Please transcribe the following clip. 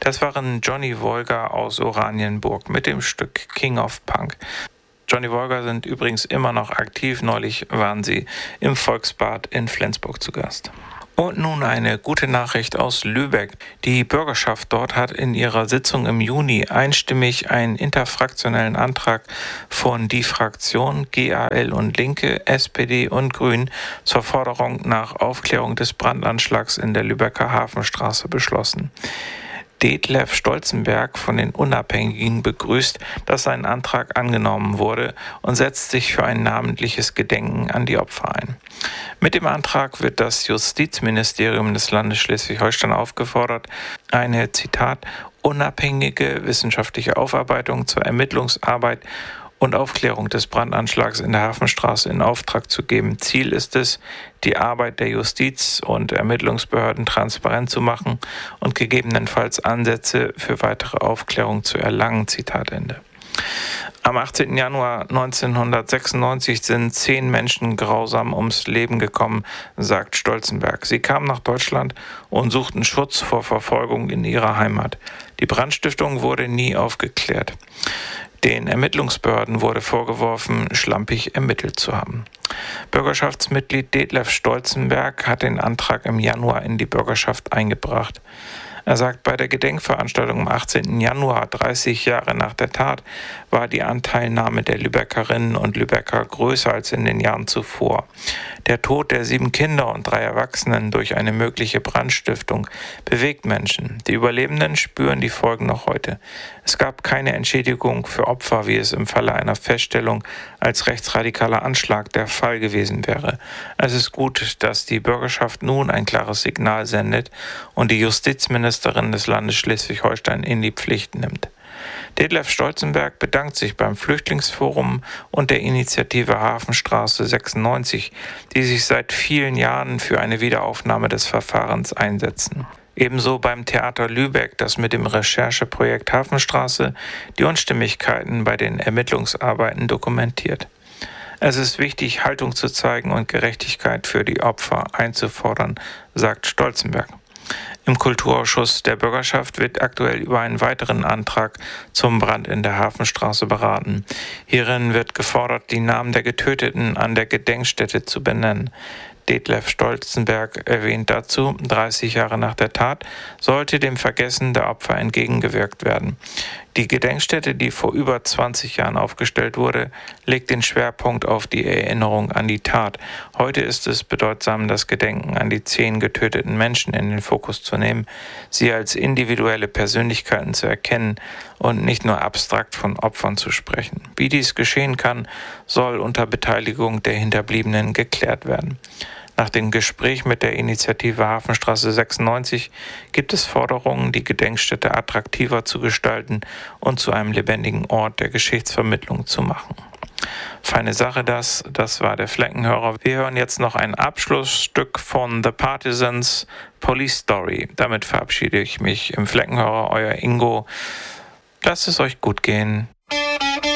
Das waren Johnny Wolger aus Oranienburg mit dem Stück King of Punk. Johnny Wolger sind übrigens immer noch aktiv. Neulich waren sie im Volksbad in Flensburg zu Gast. Und nun eine gute Nachricht aus Lübeck. Die Bürgerschaft dort hat in ihrer Sitzung im Juni einstimmig einen interfraktionellen Antrag von die Fraktion, GAL und Linke, SPD und Grün zur Forderung nach Aufklärung des Brandanschlags in der Lübecker Hafenstraße beschlossen. Detlef Stolzenberg von den Unabhängigen begrüßt, dass sein Antrag angenommen wurde und setzt sich für ein namentliches Gedenken an die Opfer ein. Mit dem Antrag wird das Justizministerium des Landes Schleswig-Holstein aufgefordert, eine, Zitat, unabhängige wissenschaftliche Aufarbeitung zur Ermittlungsarbeit und Aufklärung des Brandanschlags in der Hafenstraße in Auftrag zu geben. Ziel ist es, die Arbeit der Justiz- und Ermittlungsbehörden transparent zu machen und gegebenenfalls Ansätze für weitere Aufklärung zu erlangen. Zitat Ende. Am 18. Januar 1996 sind 10 Menschen grausam ums Leben gekommen, sagt Stolzenberg. Sie kamen nach Deutschland und suchten Schutz vor Verfolgung in ihrer Heimat. Die Brandstiftung wurde nie aufgeklärt. Den Ermittlungsbehörden wurde vorgeworfen, schlampig ermittelt zu haben. Bürgerschaftsmitglied Detlef Stolzenberg hat den Antrag im Januar in die Bürgerschaft eingebracht. Er sagt, bei der Gedenkveranstaltung am 18. Januar, 30 Jahre nach der Tat, war die Anteilnahme der Lübeckerinnen und Lübecker größer als in den Jahren zuvor. Der Tod der 7 Kinder und 3 Erwachsenen durch eine mögliche Brandstiftung bewegt Menschen. Die Überlebenden spüren die Folgen noch heute. Es gab keine Entschädigung für Opfer, wie es im Falle einer Feststellung als rechtsradikaler Anschlag der Fall gewesen wäre. Es ist gut, dass die Bürgerschaft nun ein klares Signal sendet und die Justizministerin des Landes Schleswig-Holstein in die Pflicht nimmt. Detlef Stolzenberg bedankt sich beim Flüchtlingsforum und der Initiative Hafenstraße 96, die sich seit vielen Jahren für eine Wiederaufnahme des Verfahrens einsetzen. Ebenso beim Theater Lübeck, das mit dem Rechercheprojekt Hafenstraße die Unstimmigkeiten bei den Ermittlungsarbeiten dokumentiert. Es ist wichtig, Haltung zu zeigen und Gerechtigkeit für die Opfer einzufordern, sagt Stolzenberg. Im Kulturausschuss der Bürgerschaft wird aktuell über einen weiteren Antrag zum Brand in der Hafenstraße beraten. Hierin wird gefordert, die Namen der Getöteten an der Gedenkstätte zu benennen. Detlef Stolzenberg erwähnt dazu, 30 Jahre nach der Tat sollte dem Vergessen der Opfer entgegengewirkt werden. Die Gedenkstätte, die vor über 20 Jahren aufgestellt wurde, legt den Schwerpunkt auf die Erinnerung an die Tat. Heute ist es bedeutsam, das Gedenken an die 10 getöteten Menschen in den Fokus zu nehmen, sie als individuelle Persönlichkeiten zu erkennen und nicht nur abstrakt von Opfern zu sprechen. Wie dies geschehen kann, soll unter Beteiligung der Hinterbliebenen geklärt werden. Nach dem Gespräch mit der Initiative Hafenstraße 96 gibt es Forderungen, die Gedenkstätte attraktiver zu gestalten und zu einem lebendigen Ort der Geschichtsvermittlung zu machen. Feine Sache das war der Fleckenhörer. Wir hören jetzt noch ein Abschlussstück von The Partisans, Police Story. Damit verabschiede ich mich im Fleckenhörer, euer Ingo. Lasst es euch gut gehen.